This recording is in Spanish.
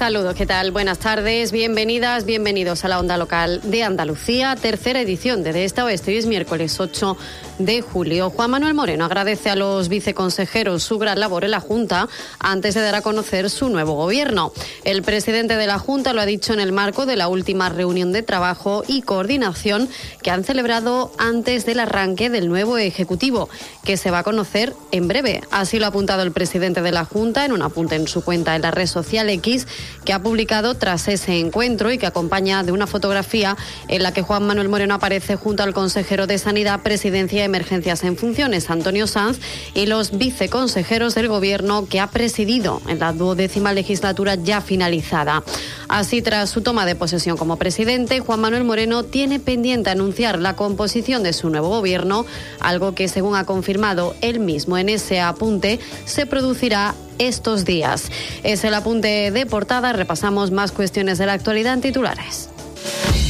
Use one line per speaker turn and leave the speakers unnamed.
Saludos, ¿qué tal? Buenas tardes, bienvenidas, bienvenidos a la Onda Local de Andalucía, tercera edición de Esta Oeste. Hoy es miércoles 8 de julio. Juan Manuel Moreno agradece a los viceconsejeros su gran labor en la Junta antes de dar a conocer su nuevo gobierno. El presidente de la Junta lo ha dicho en el marco de la última reunión de trabajo y coordinación que han celebrado antes del arranque del nuevo Ejecutivo, que se va a conocer en breve. Así lo ha apuntado el presidente de la Junta en un apunte en su cuenta en la red social X, que ha publicado tras ese encuentro y que acompaña de una fotografía en la que Juan Manuel Moreno aparece junto al consejero de Sanidad, Presidencia y Emergencias en funciones, Antonio Sanz, y los viceconsejeros del Gobierno que ha presidido en la 12ª legislatura ya finalizada. Así, tras su toma de posesión como presidente, Juan Manuel Moreno tiene pendiente anunciar la composición de su nuevo Gobierno, algo que, según ha confirmado él mismo en ese apunte, se producirá estos días. Es el apunte de portada. Repasamos más cuestiones de la actualidad en titulares.